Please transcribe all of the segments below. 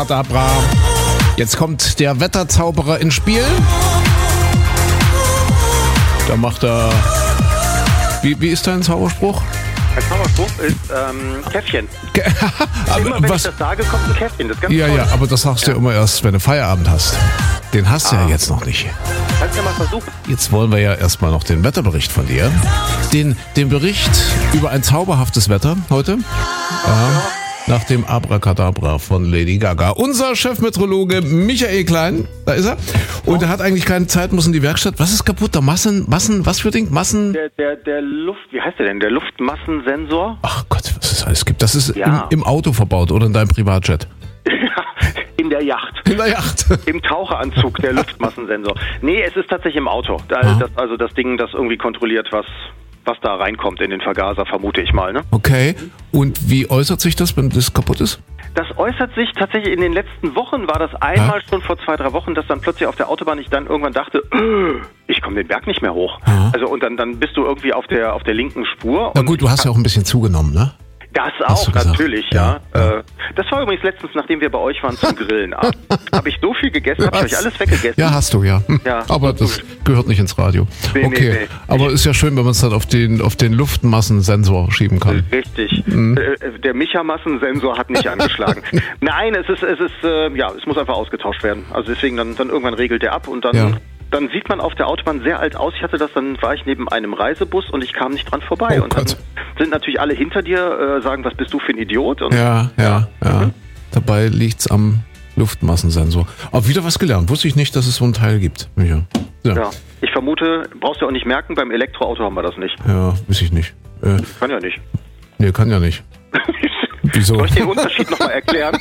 Abracadabra. Jetzt kommt der Wetterzauberer ins Spiel. Da macht er... Wie ist dein Zauberspruch? Mein Zauberspruch ist Käffchen. Immer wenn ich das sage, kommt ein Käffchen. Das ist ganz toll. Ja, aber das sagst du ja immer erst, wenn du Feierabend hast. Den hast du ja jetzt noch nicht. Kannst du ja mal versuchen. Jetzt wollen wir ja erstmal noch den Wetterbericht von dir. Den Bericht über ein zauberhaftes Wetter heute. Nach dem Abracadabra von Lady Gaga. Unser Chefmeteorologe Michael Klein, da ist er. Und er hat eigentlich keine Zeit, muss in die Werkstatt. Was ist kaputt? Der Massen, was für Ding? Massen? Der Luft, wie heißt der denn? Der Luftmassensensor? Ach Gott, was es alles gibt. Das ist Ja. im Auto verbaut oder in deinem Privatjet? In der Yacht. In der Yacht. Im Taucheranzug, der Luftmassensensor. Nee, es ist tatsächlich im Auto. Das Ding, das irgendwie kontrolliert, was da reinkommt in den Vergaser, vermute ich mal. Ne? Okay. Und wie äußert sich das, wenn das kaputt ist? Das äußert sich tatsächlich in den letzten Wochen, war das einmal schon vor 2-3 Wochen, dass dann plötzlich auf der Autobahn ich dann irgendwann dachte, ich komme den Berg nicht mehr hoch. Ja. Also und dann bist du irgendwie auf der linken Spur. Na gut, du hast ja auch ein bisschen zugenommen, ne? Das Hast du auch, gesagt? natürlich, ja. Ja. Das war übrigens letztens, nachdem wir bei euch waren zum Grillen. Habe ich so viel gegessen, habe ich euch alles weggegessen. Ja, hast du, ja. Ja, Aber das gehört nicht ins Radio. Nee, Okay, nee. aber ist ja schön, wenn man es dann auf den Luftmassensensor schieben kann. Richtig. Der Micha-Massensensor hat nicht angeschlagen. Nein, es muss einfach ausgetauscht werden. Also deswegen dann irgendwann regelt der ab und dann... Ja. Dann sieht man auf der Autobahn sehr alt aus. Dann war ich neben einem Reisebus und ich kam nicht dran vorbei. Oh und dann Gott. sind natürlich alle hinter dir, sagen, was bist du für ein Idiot? Und Ja. Dabei liegt's am Luftmassensensor. Aber wieder was gelernt. Wusste ich nicht, dass es so ein Teil gibt, Micha. ja, ich vermute, brauchst du auch nicht merken, beim Elektroauto haben wir das nicht. Ja, weiß ich nicht. Kann ja nicht. Nee, kann ja nicht. Wieso? Soll ich den Unterschied nochmal erklären?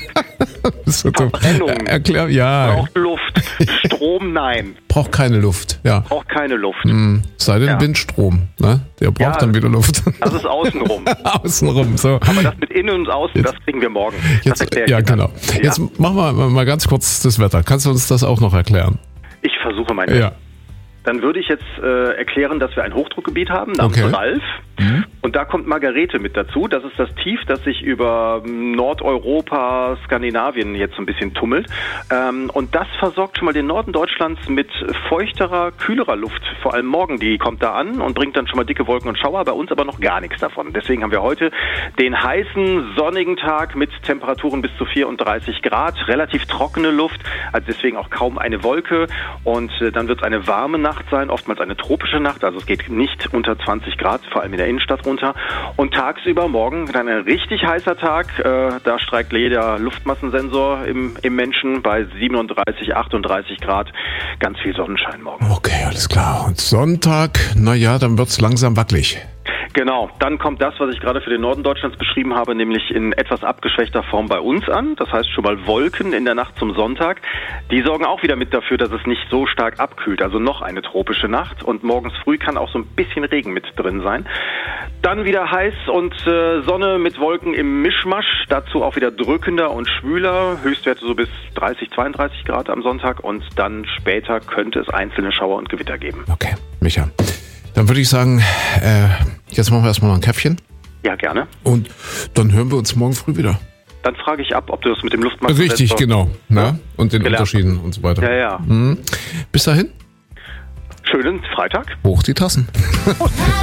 So dumm. Verbrennung. Erklär, ja. Braucht Luft. Strom, nein. Braucht keine Luft, ja. Braucht keine Luft. Sei denn Ja. Windstrom, ne? Der braucht Ja. dann wieder Luft. Das ist außenrum. Außenrum, so. Aber das mit innen und außen, das kriegen wir morgen. Das Jetzt, erkläre ich ja, dir dann. genau. Ja. Jetzt machen wir mal ganz kurz das Wetter. Kannst du uns das auch noch erklären? Ich versuche mein Bestes. Ja. Dann würde ich jetzt erklären, dass wir ein Hochdruckgebiet haben namens Okay. Ralf. Und da kommt Margarete mit dazu. Das ist das Tief, das sich über Nordeuropa, Skandinavien jetzt so ein bisschen tummelt. Und das versorgt schon mal den Norden Deutschlands mit feuchterer, kühlerer Luft. Vor allem morgen, die kommt da an und bringt dann schon mal dicke Wolken und Schauer. Bei uns aber noch gar nichts davon. Deswegen haben wir heute den heißen, sonnigen Tag mit Temperaturen bis zu 34 Grad. Relativ trockene Luft, also deswegen auch kaum eine Wolke. Und dann wird es eine warme Nacht sein, oftmals eine tropische Nacht. Also es geht nicht unter 20 Grad, vor allem in der Innenstadt runter. Und tagsüber morgen dann ein richtig heißer Tag. Da streikt jeder Luftmassensensor im Menschen bei 37, 38 Grad. Ganz viel Sonnenschein morgen. Okay, alles klar. Und Sonntag, naja, dann wird's langsam wackelig. Genau, dann kommt das, was ich gerade für den Norden Deutschlands beschrieben habe, nämlich in etwas abgeschwächter Form bei uns an. Das heißt schon mal Wolken in der Nacht zum Sonntag. Die sorgen auch wieder mit dafür, dass es nicht so stark abkühlt. Also noch eine tropische Nacht. Und morgens früh kann auch so ein bisschen Regen mit drin sein. Dann wieder heiß und Sonne mit Wolken im Mischmasch. Dazu auch wieder drückender und schwüler. Höchstwerte so bis 30, 32 Grad am Sonntag. Und dann später könnte es einzelne Schauer und Gewitter geben. Okay, Micha. Dann würde ich sagen, jetzt machen wir erstmal noch ein Käffchen. Ja, gerne. Und dann hören wir uns morgen früh wieder. Dann frage ich ab, ob du das mit dem Luftmassen... Richtig, genau. Ne? Und den Gelernt. Unterschieden und so weiter. Ja, ja. Bis dahin, Schönen Freitag. hoch die Tassen.